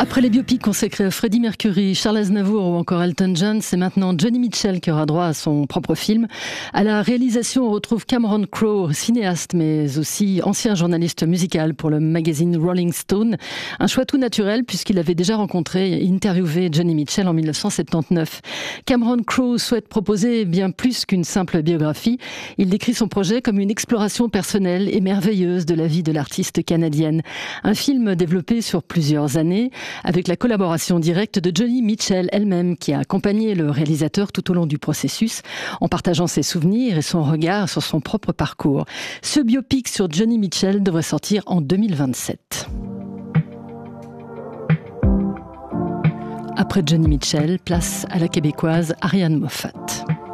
Après les biopics consacrés à Freddie Mercury, Charles Aznavour ou encore Elton John, c'est maintenant Joni Mitchell qui aura droit à son propre film. À la réalisation, on retrouve Cameron Crowe, cinéaste mais aussi ancien journaliste musical pour le magazine Rolling Stone. Un choix tout naturel puisqu'il avait déjà rencontré et interviewé Joni Mitchell en 1979. Cameron Crowe souhaite proposer bien plus qu'une simple biographie. Il décrit son projet comme une exploration personnelle et merveilleuse de la vie de l'artiste canadienne. Un film développé sur plusieurs années, avec la collaboration directe de Joni Mitchell elle-même, qui a accompagné le réalisateur tout au long du processus, en partageant ses souvenirs et son regard sur son propre parcours. Ce biopic sur Joni Mitchell devrait sortir en 2027. Après Joni Mitchell, place à la québécoise Ariane Moffat.